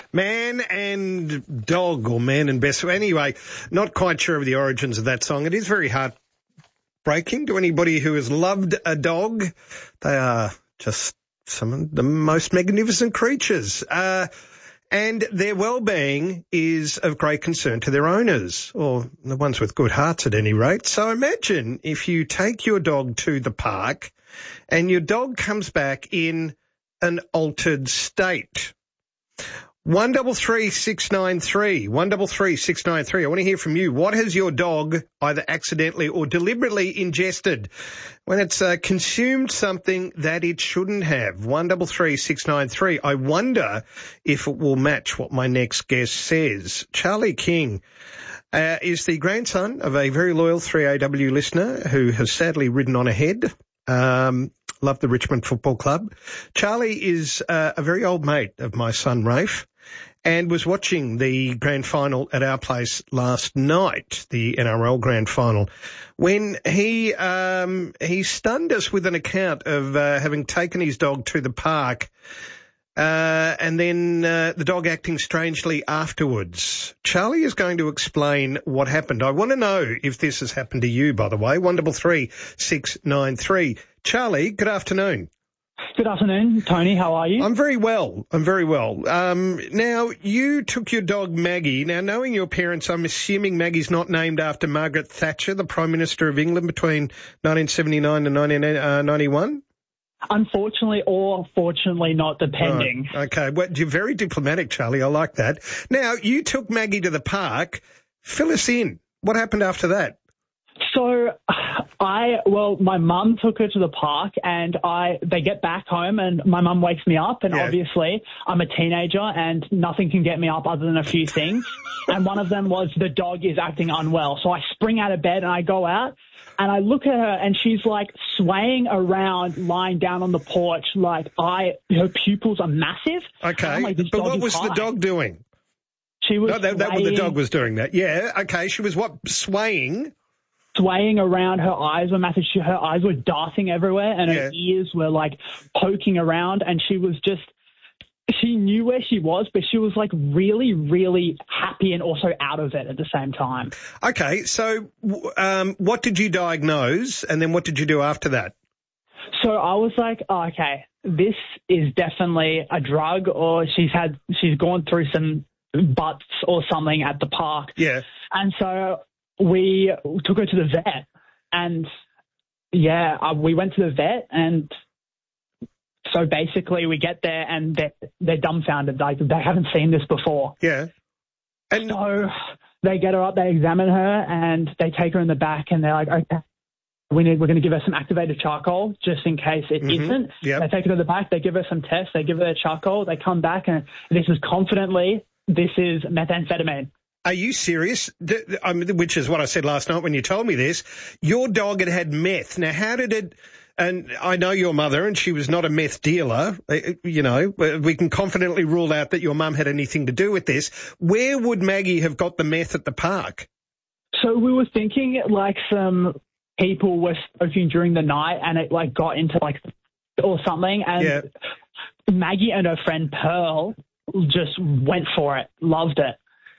Man and Dog, or Man and Best. Anyway, not quite sure of the origins of that song. It is very heartbreaking to anybody who has loved a dog. They are just some of the most magnificent creatures. And their well-being is of great concern to their owners, or the ones with good hearts at any rate. So imagine if you take your dog to the park and your dog comes back in an altered state. 133 693, 133 693. I want to hear from you. What has your dog either accidentally or deliberately ingested when it's consumed something that it shouldn't have? 133 693. I wonder if it will match what my next guest says. Charlie King is the grandson of a very loyal 3AW listener who has sadly ridden on ahead. Love the Richmond Football Club. Charlie is a very old mate of my son Rafe, and was watching the grand final at our place last night, the NRL grand final, when he stunned us with an account of having taken his dog to the park and then the dog acting strangely afterwards. Charlie is going to explain what happened. I want to know if this has happened to you, by the way. 133 693. Charlie, good afternoon. Good afternoon, Tony. How are you? I'm very well. Now, you took your dog Maggie. Now, knowing your parents, I'm assuming Maggie's not named after Margaret Thatcher, the Prime Minister of England between 1979 and 1991? Unfortunately or fortunately not, depending. Right. Okay. Well, you're very diplomatic, Charlie. I like that. Now, you took Maggie to the park. Fill us in. What happened after that? So, my mum took her to the park and they get back home and my mum wakes me up and obviously I'm a teenager and nothing can get me up other than a few things. And one of them was the dog is acting unwell. So I spring out of bed and I go out and I look at her and she's like swaying around, lying down on the porch like her pupils are massive. Okay, like, but what was the dog doing? She was the dog was doing that. Yeah, okay, she was what, swaying around. Her eyes were massive. Her eyes were darting everywhere and her ears were like poking around and she knew where she was, but she was like really, really happy and also out of it at the same time. Okay, so what did you diagnose and then what did you do after that? So I was like, okay, this is definitely a drug or she's gone through some butts or something at the park. Yeah. And so we took her to the vet and, we went to the vet and so basically we get there and they're dumbfounded. Like, they haven't seen this before. Yeah. And so they get her up, they examine her and they take her in the back and they're like, okay, we're going to give her some activated charcoal just in case it isn't. Yep. They take her to the back, they give her some tests, they give her the charcoal, they come back and this is methamphetamine. Are you serious? Which is what I said last night when you told me this. Your dog had meth. Now, how did it... And I know your mother, and she was not a meth dealer. You know, we can confidently rule out that your mum had anything to do with this. Where would Maggie have got the meth at the park? So we were thinking like some people were smoking during the night and it like got into like or something. And Maggie and her friend Pearl just went for it, loved it.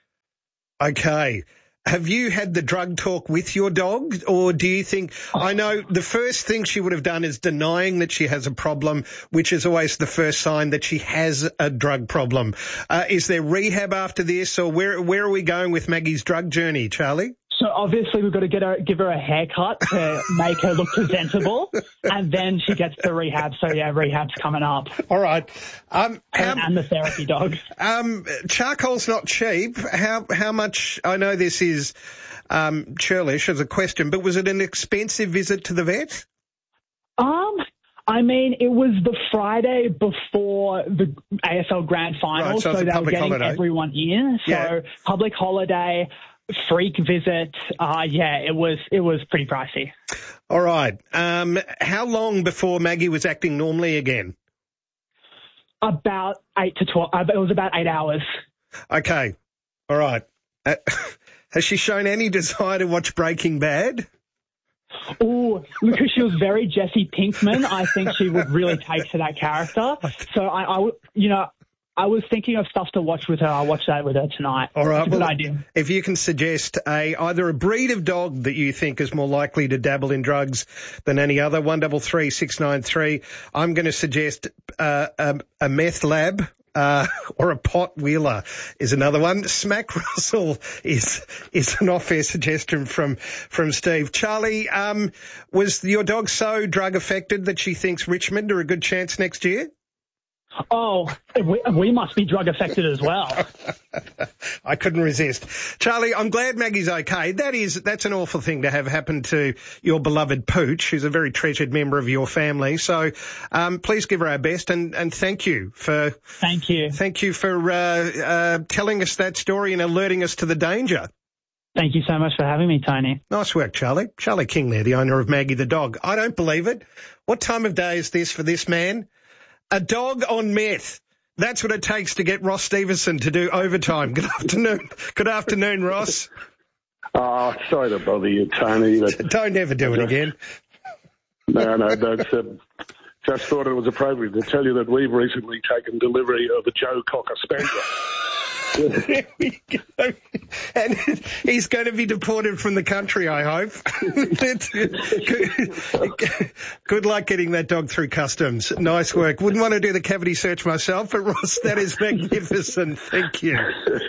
Okay. Have you had the drug talk with your dog, or do you think... I know the first thing she would have done is denying that she has a problem, which is always the first sign that she has a drug problem. Is there rehab after this, or where are we going with Maggie's drug journey, Charlie? So obviously we've got to give her a haircut to make her look presentable, and then she gets to rehab. So rehab's coming up. All right. And the therapy dog. Charcoal's not cheap. How much? I know this is churlish as a question, but was it an expensive visit to the vet? I mean, it was the Friday before the AFL Grand Final, right, so they were getting holiday. Everyone in. So public holiday. Freak visit, it was pretty pricey. All right. How long before Maggie was acting normally again? About 8 to 12. It was about 8 hours. Okay. All right. Has she shown any desire to watch Breaking Bad? Oh, because she was very Jesse Pinkman, I think she would really take to that character. So I I was thinking of stuff to watch with her. I'll watch that with her tonight. All right. It's a good idea. If you can suggest either a breed of dog that you think is more likely to dabble in drugs than any other, 133 693. I'm going to suggest a meth lab. Or a pot wheeler is another one. Smack Russell is an off-air suggestion from Steve. Charlie, was your dog so drug affected that she thinks Richmond are a good chance next year? Oh, we must be drug affected as well. I couldn't resist. Charlie, I'm glad Maggie's okay. That's an awful thing to have happen to your beloved Pooch, who's a very treasured member of your family. So, please give her our best and thank you for... Thank you. Thank you for, telling us that story and alerting us to the danger. Thank you so much for having me, Tony. Nice work, Charlie. Charlie King there, the owner of Maggie the dog. I don't believe it. What time of day is this for this man? A dog on meth. That's what it takes to get Ross Stevenson to do overtime. Good afternoon. Good afternoon, Ross. Oh, sorry to bother you, Tony. Don't ever do it again. No, that's... just thought it was appropriate to tell you that we've recently taken delivery of a Joe Cocker Spaniel. There we go. And he's going to be deported from the country, I hope. Good luck getting that dog through customs. Nice work. Wouldn't want to do the cavity search myself, but Ross, that is magnificent. Thank you.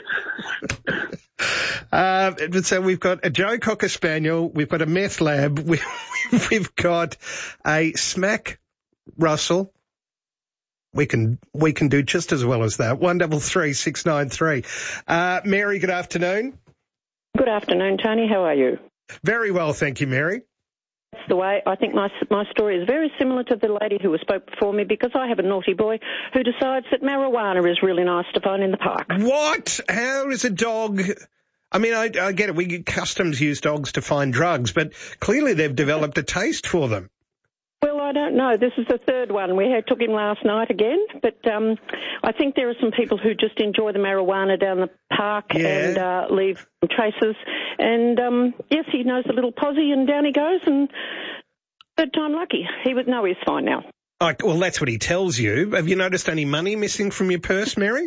So we've got a Joe Cocker Spaniel, we've got a meth lab, we've got a Smack Russell. We can do just as well as that. 133 693. Mary, good afternoon. Good afternoon, Tony. How are you? Very well, thank you, Mary. That's the way. I think my story is very similar to the lady who spoke before me, because I have a naughty boy who decides that marijuana is really nice to find in the park. What? How is a dog... I mean, I get it. Customs use dogs to find drugs, but clearly they've developed a taste for them. Well, I don't know. This is the third one. We took him last night again, but I think there are some people who just enjoy the marijuana down the park and leave traces. And, yes, he knows a little posse, and down he goes, and third time lucky. He's fine now. Well, that's what he tells you. Have you noticed any money missing from your purse, Mary?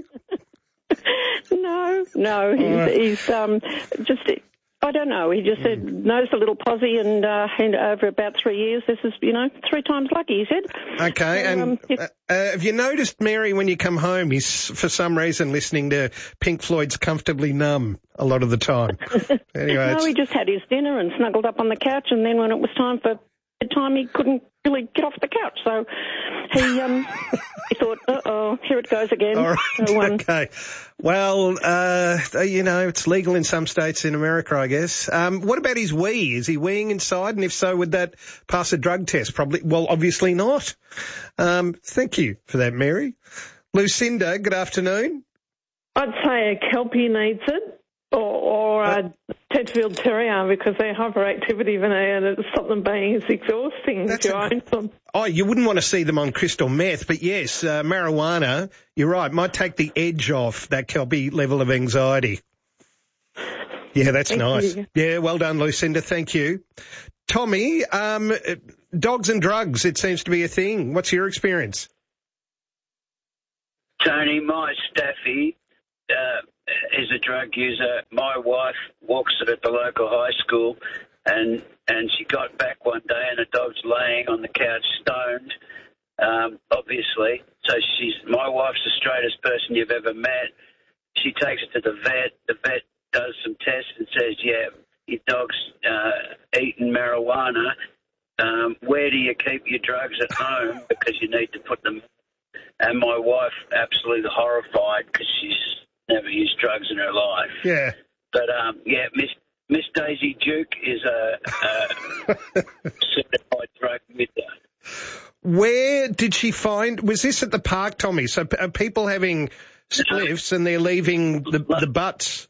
No. He's just... I don't know. He just said, knows a little posse, and over about 3 years, this is, 3 times lucky, he said. Okay, so, and have you noticed, Mary, when you come home, he's, for some reason, listening to Pink Floyd's Comfortably Numb a lot of the time? Anyway, no, he just had his dinner and snuggled up on the couch, and then when it was time for bedtime, he couldn't really get off the couch, so he thought, here it goes again. All right, so, okay. Well, it's legal in some states in America, I guess. What about his wee? Is he weeing inside? And if so, would that pass a drug test? Probably. Well, obviously not. Thank you for that, Mary. Lucinda, good afternoon. I'd say a Kelpie needs it, or a Tedfield Terrier, because they're hyperactivity, and it's something being exhausting if you own them. Oh, you wouldn't want to see them on crystal meth, but yes, marijuana, you're right, might take the edge off that Kelpie level of anxiety. Yeah, that's nice. Yeah, well done, Lucinda. Thank you. Tommy, dogs and drugs, it seems to be a thing. What's your experience? Tony, my Staffy is a drug user. My wife walks it at the local high school, and she got back one day and the dog's laying on the couch stoned, obviously. So my wife's the straightest person you've ever met. She takes it to the vet. The vet does some tests and says, yeah, your dog's eating marijuana. Where do you keep your drugs at home? Because you need to put them. And my wife absolutely horrified because she's never used drugs in her life. Yeah. But, Miss Daisy Duke is a certified drug user. Where did she find... Was this at the park, Tommy? So are people having spliffs and they're leaving the butts?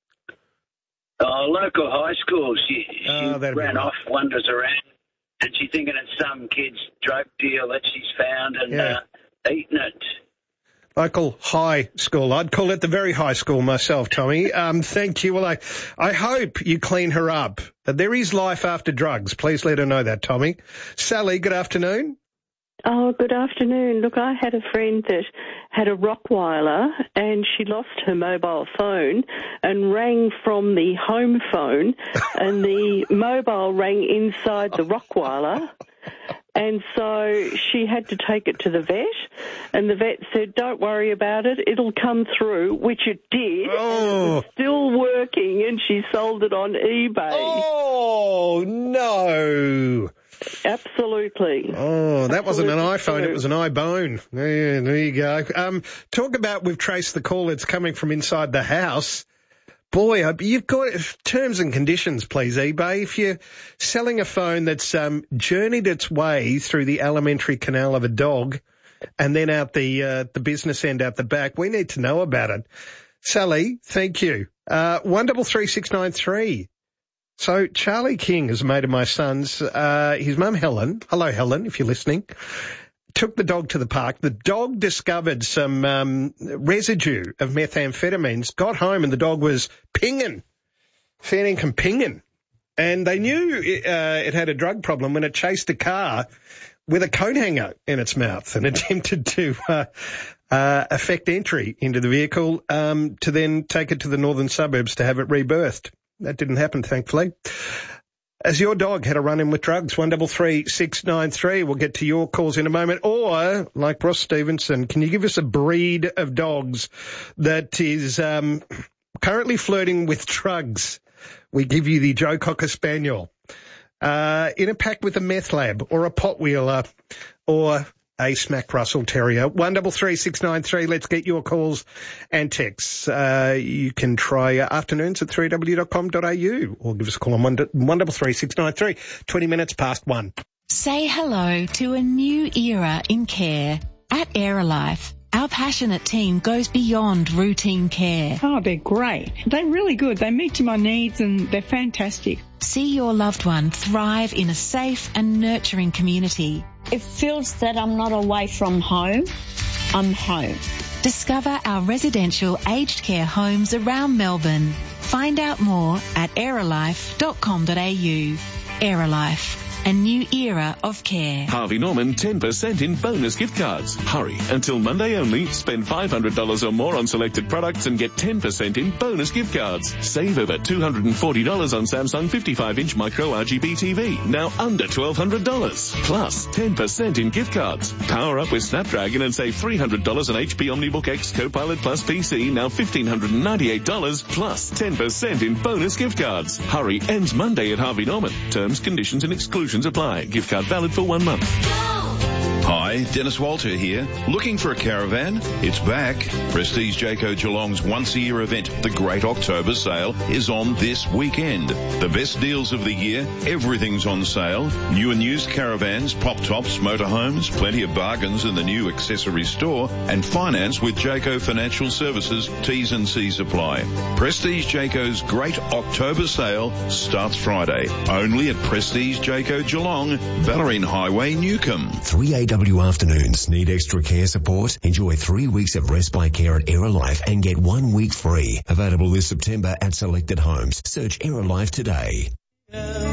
Local high school. She ran off, wanders around, and she's thinking it's some kid's drug deal that she's found and eating it. Local high school. I'd call it the very high school myself, Tommy. Thank you. Well, I hope you clean her up. There is life after drugs. Please let her know that, Tommy. Sally, good afternoon. Oh, good afternoon. Look, I had a friend that had a Rottweiler and she lost her mobile phone and rang from the home phone and the mobile rang inside the Rottweiler. And so she had to take it to the vet, and the vet said, don't worry about it, it'll come through, which it did, and it was still working, and she sold it on eBay. Oh, no. Absolutely. Oh, that wasn't an iPhone, it was an iBone. There you go. Talk about we've traced the call that's coming from inside the house. Boy, you've got terms and conditions, please, eBay. If you're selling a phone that's journeyed its way through the alimentary canal of a dog and then out the business end out the back, we need to know about it. Sally, thank you. 133693. So Charlie King is a mate of my son's. His mum, Helen. Hello, Helen, if you're listening. Took the dog to the park. The dog discovered some residue of methamphetamines, got home, and the dog was pinging, fair income pinging. And they knew it had a drug problem when it chased a car with a coat hanger in its mouth and attempted to effect entry into the vehicle to then take it to the northern suburbs to have it rebirthed. That didn't happen, thankfully. As your dog had a run-in with drugs, 133693. We'll get to your calls in a moment. Or, like Ross Stevenson, can you give us a breed of dogs that is currently flirting with drugs? We give you the Joe Cocker Spaniel. In a pack with a meth lab or a potwheeler or a Smack Russell Terrier. 133693. Let's get your calls and texts. You can try afternoons at 3w.com.au or give us a call on 133693. 20 minutes past 1. Say hello to a new era in care. At Aerolife, our passionate team goes beyond routine care. Oh, they're great. They're really good. They meet my needs and they're fantastic. See your loved one thrive in a safe and nurturing community. It feels that I'm not away from home. I'm home. Discover our residential aged care homes around Melbourne. Find out more at aerolife.com.au. Aerolife. A new era of care. Harvey Norman 10% in bonus gift cards. Hurry, until Monday only. Spend $500 or more on selected products and get 10% in bonus gift cards. Save over $240 on Samsung 55-inch micro RGB TV, now under $1,200. Plus 10% in gift cards. Power up with Snapdragon and save $300 on HP OmniBook X Copilot Plus PC, now $1,598. Plus 10% in bonus gift cards. Hurry, ends Monday at Harvey Norman. Terms, conditions and exclusions apply. Gift card valid for 1 month. Hi, Dennis Walter here. Looking for a caravan? It's back. Prestige Jayco Geelong's once-a-year event, the Great October Sale, is on this weekend. The best deals of the year, everything's on sale. New and used caravans, pop-tops, motorhomes, plenty of bargains in the new accessory store, and finance with Jayco Financial Services. T's and C's apply. Prestige Jayco's Great October Sale starts Friday, only at Prestige Jayco Geelong, Ballerine Highway, Newcombe. 3AW afternoons. Need extra care support? Enjoy 3 weeks of respite care at Aerolife and get 1 week free. Available this September at selected homes. Search Aerolife today.